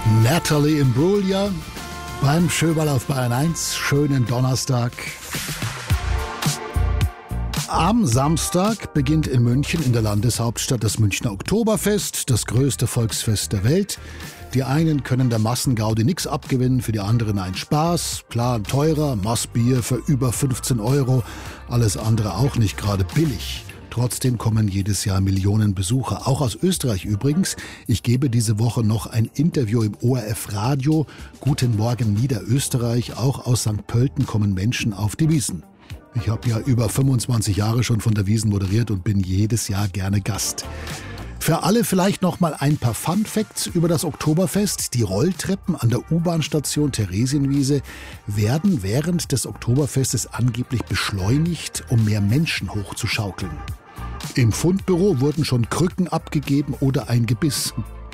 Natalie Imbruglia beim Schöberl auf Bayern 1. Schönen Donnerstag. Am Samstag beginnt in München in der Landeshauptstadt das Münchner Oktoberfest, das größte Volksfest der Welt. Die einen können der Massengaudi nichts abgewinnen, für die anderen ein Spaß. Klar, teurer, Massbier für über 15 €, alles andere auch nicht gerade billig. Trotzdem kommen jedes Jahr Millionen Besucher, auch aus Österreich übrigens. Ich gebe diese Woche noch ein Interview im ORF Radio. Guten Morgen Niederösterreich, auch aus St. Pölten kommen Menschen auf die Wiesn. Ich habe ja über 25 Jahre schon von der Wiesn moderiert und bin jedes Jahr gerne Gast. Für alle vielleicht noch mal ein paar Fun-Facts über das Oktoberfest. Die Rolltreppen an der U-Bahn-Station Theresienwiese werden während des Oktoberfestes angeblich beschleunigt, um mehr Menschen hochzuschaukeln. Im Fundbüro wurden schon Krücken abgegeben oder ein Gebiss.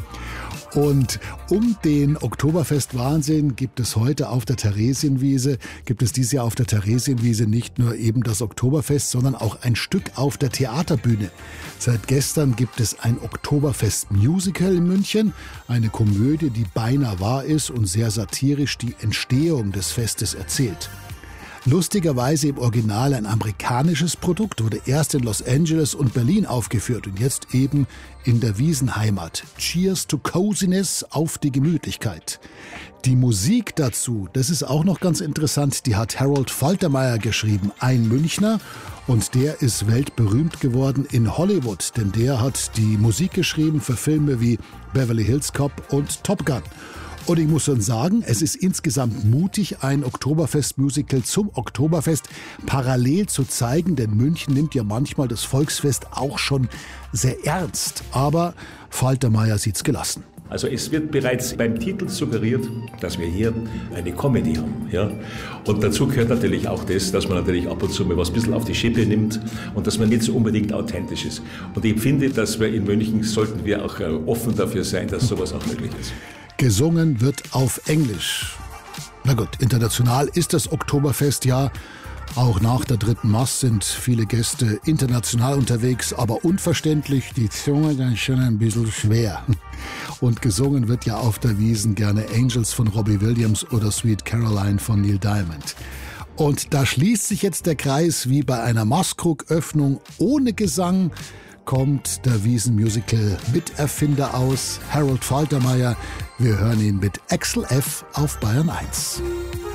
Und um den Oktoberfest-Wahnsinn gibt es heute auf der Theresienwiese, gibt es dieses Jahr auf der Theresienwiese nicht nur eben das Oktoberfest, sondern auch ein Stück auf der Theaterbühne. Seit gestern gibt es ein Oktoberfest-Musical in München, eine Komödie, die beinahe wahr ist und sehr satirisch die Entstehung des Festes erzählt. Lustigerweise im Original ein amerikanisches Produkt, wurde erst in Los Angeles und Berlin aufgeführt und jetzt eben in der Wiesenheimat. Cheers to Coziness, auf die Gemütlichkeit. Die Musik dazu, das ist auch noch ganz interessant, die hat Harold Faltermeyer geschrieben, ein Münchner. Und der ist weltberühmt geworden in Hollywood, denn der hat die Musik geschrieben für Filme wie Beverly Hills Cop und Top Gun. Und ich muss schon sagen, es ist insgesamt mutig, ein Oktoberfest-Musical zum Oktoberfest parallel zu zeigen, denn München nimmt ja manchmal das Volksfest auch schon sehr ernst. Aber Faltermeyer sieht's gelassen. Also es wird bereits beim Titel suggeriert, dass wir hier eine Comedy haben. Ja? Und dazu gehört natürlich auch das, dass man natürlich ab und zu mal was ein bisschen auf die Schippe nimmt und dass man nicht so unbedingt authentisch ist. Und ich finde, dass wir in München sollten wir auch offen dafür sein, dass sowas auch möglich ist. Gesungen wird auf Englisch. Na gut, international ist das Oktoberfest ja. Auch nach der dritten Mass sind viele Gäste international unterwegs, aber unverständlich, die Zunge dann schon ein bisschen schwer. Und gesungen wird ja auf der Wiesn gerne Angels von Robbie Williams oder Sweet Caroline von Neil Diamond. Und da schließt sich jetzt der Kreis wie bei einer Maßkrugöffnung ohne Gesang. Kommt der Wiesn-Musical-Miterfinder aus, Harold Faltermeyer. Wir hören ihn mit Axel F. auf Bayern 1.